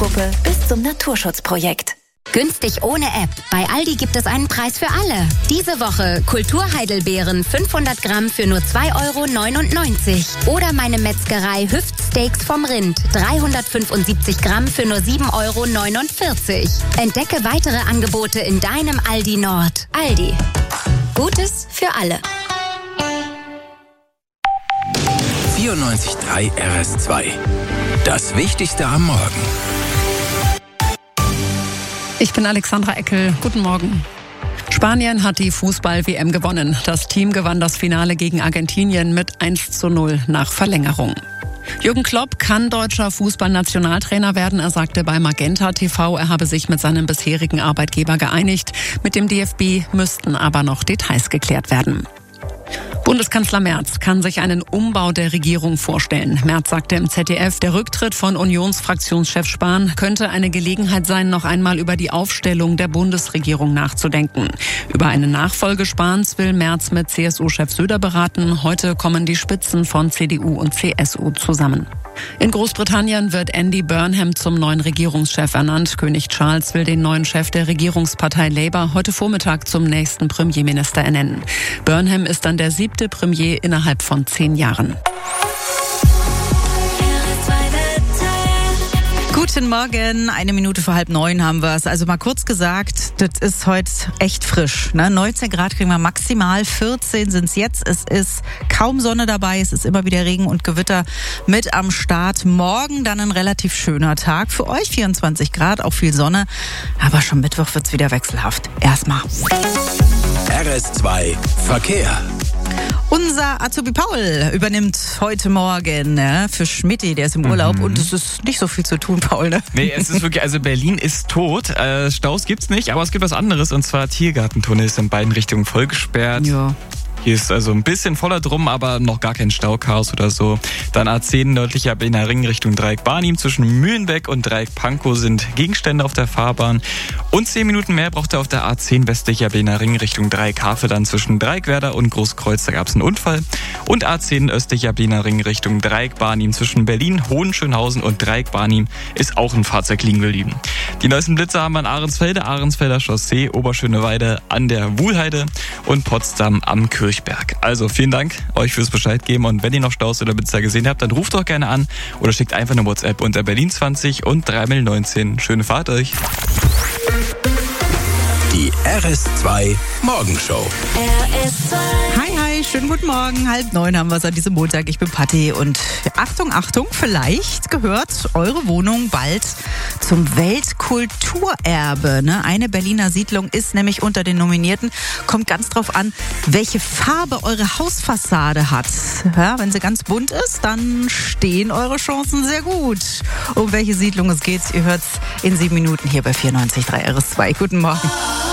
Berufsgruppe bis zum Naturschutzprojekt. Günstig ohne App. Bei Aldi gibt es einen Preis für alle. Diese Woche Kulturheidelbeeren 500 Gramm für nur 2,99 €. Oder meine Metzgerei Hüftsteaks vom Rind 375 Gramm für nur 7,49 €. Entdecke weitere Angebote in deinem Aldi Nord. Aldi. Gutes für alle. 94.3 RS2. Das Wichtigste am Morgen. Ich bin Alexandra Eckel. Guten Morgen. Spanien hat die Fußball-WM gewonnen. Das Team gewann das Finale gegen Argentinien mit 1:0 nach Verlängerung. Jürgen Klopp kann deutscher Fußballnationaltrainer werden. Er sagte bei Magenta TV, er habe sich mit seinem bisherigen Arbeitgeber geeinigt. Mit dem DFB müssten aber noch Details geklärt werden. Bundeskanzler Merz kann sich einen Umbau der Regierung vorstellen. Merz sagte im ZDF, der Rücktritt von Unionsfraktionschef Spahn könnte eine Gelegenheit sein, noch einmal über die Aufstellung der Bundesregierung nachzudenken. Über eine Nachfolge Spahns will Merz mit CSU-Chef Söder beraten. Heute kommen die Spitzen von CDU und CSU zusammen. In Großbritannien wird Andy Burnham zum neuen Regierungschef ernannt. König Charles will den neuen Chef der Regierungspartei Labour heute Vormittag zum nächsten Premierminister ernennen. Burnham ist dann der 7. Premier innerhalb von 10 Jahren. Guten Morgen, 1 Minute vor 8:30 haben wir es. Also mal kurz gesagt, das ist heute echt frisch. 19 Grad kriegen wir maximal, 14 sind es jetzt. Es ist kaum Sonne dabei, es ist immer wieder Regen und Gewitter mit am Start. Morgen dann ein relativ schöner Tag für euch, 24 Grad, auch viel Sonne. Aber schon Mittwoch wird es wieder wechselhaft. Erstmal. RS2 Verkehr. Unser Azubi Paul übernimmt heute Morgen für Schmidti, der ist im Urlaub und es ist nicht so viel zu tun, Paul. Ne? Nee, es ist wirklich, also Berlin ist tot. Staus gibt's nicht, aber es gibt was anderes und zwar Tiergartentunnel ist in beiden Richtungen voll gesperrt. Ja. Hier ist also ein bisschen voller drum, aber noch gar kein Stauchaos oder so. Dann A10 nördlicher Berliner Ring Richtung Dreieck Barnim. Zwischen Mühlenbeck und Dreieck Pankow sind Gegenstände auf der Fahrbahn. Und 10 Minuten mehr braucht er auf der A10 westlicher Berliner Ring Richtung Dreieck Havel. Dann zwischen Dreieckwerder und Großkreuz, da gab es einen Unfall. Und A10 östlicher Berliner Ring Richtung Dreieck Barnim. Zwischen Berlin, Hohenschönhausen und Dreieck Barnim ist auch ein Fahrzeug liegen geblieben. Die neuesten Blitze haben wir in Ahrensfelde, Ahrensfelder Chaussee, Oberschöneweide an der Wuhlheide und Potsdam am Kirchberg. Also vielen Dank euch fürs Bescheid geben und wenn ihr noch Staus oder Blitzer gesehen habt, dann ruft doch gerne an oder schickt einfach eine WhatsApp unter Berlin 20 und 319. Schöne Fahrt euch. Die RS2 Morgenshow. Hi, schönen guten Morgen. 8:30 haben wir es an diesem Montag. Ich bin Patti und Achtung, Achtung, vielleicht gehört eure Wohnung bald zum Weltkulturerbe. Eine Berliner Siedlung ist nämlich unter den Nominierten. Kommt ganz drauf an, welche Farbe eure Hausfassade hat. Ja, wenn sie ganz bunt ist, dann stehen eure Chancen sehr gut. Um welche Siedlung es geht, ihr hört's in 7 Minuten hier bei 94.3 RS2. Guten Morgen.